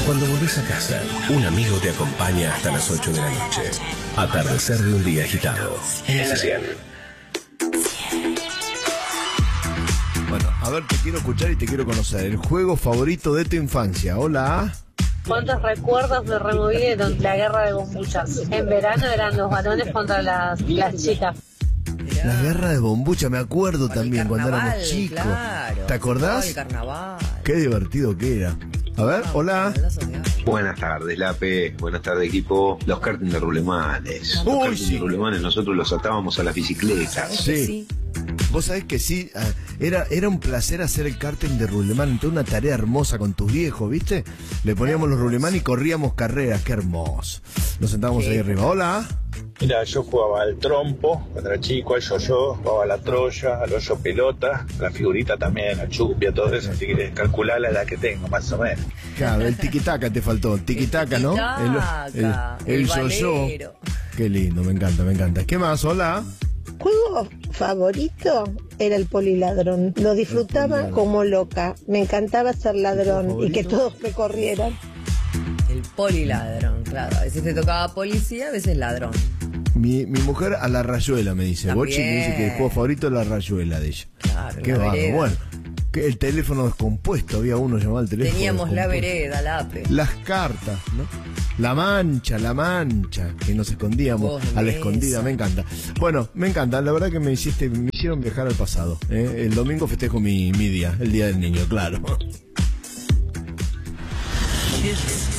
Cuando volvés a casa, un amigo te acompaña hasta las 8 de la noche. Atardecer de un día agitado. En la 100. Bueno, a ver, te quiero escuchar y te quiero conocer. El juego favorito de tu infancia. Hola. ¿Cuántos recuerdos me removieron? La guerra de bombuchas. En verano eran los varones contra las chicas. La guerra de bombucha, me acuerdo también cuando éramos chicos. Claro, ¿Te acordás? el carnaval. Qué divertido que era. A ver, hola. Buenas tardes, Lape. Buenas tardes, equipo. Los karting de rulemanes. Los karting de rulemanes nosotros los atábamos a las bicicletas. Sí. Vos sabés que sí, era un placer hacer el karting de rulemán, toda una tarea hermosa con tus viejos, ¿viste? Le poníamos los rulemán y corríamos carreras, qué hermoso. Nos sentábamos ahí arriba. Hola. Mira, yo jugaba al trompo cuando era chico, al yo-yo, jugaba a la troya, al hoyo pelota, a la figurita también, a chupia, todo eso, así que calculá la edad que tengo, más o menos. Claro, el tiquitaca te faltó, tiquitaca, ¿no? El yo-yo. valero. Qué lindo, me encanta. ¿Qué más? Hola. Juego favorito era el poliladrón. Lo disfrutaba como loca. Me encantaba ser ladrón y que todos me corrieran. El poliladrón, claro. A veces te tocaba policía, a veces ladrón. Mi mujer a la rayuela me dice. También. Bochi me dice que el juego favorito es la rayuela de ella. Claro, qué la bárbaro. vereda. Bueno, que el teléfono descompuesto, había uno llamado el teléfono Teníamos la descompuesto. vereda, Lape. Las cartas, ¿no? La mancha, que nos escondíamos Vos, a la mesa. escondida, me encanta. Bueno, me encanta, la verdad que me hicieron viajar al pasado. El domingo festejo mi día, el día del niño, claro. Hits